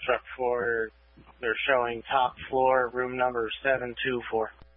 truck 4, they're showing top floor, room number 724.